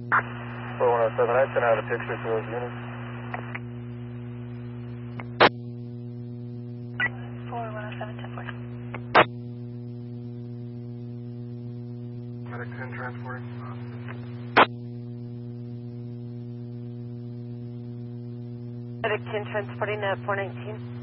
4107, I sent out a picture to those units. 4107, 10-4. Medic 10 transporting. Medic 10 transporting at 419.